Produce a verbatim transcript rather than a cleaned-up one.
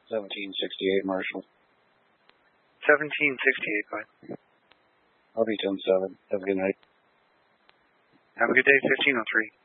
seventeen sixty-eight, Marshall. seventeen sixty-eight, bud. I'll be ten seven. Have a good night. Have a good day, fifteen oh three.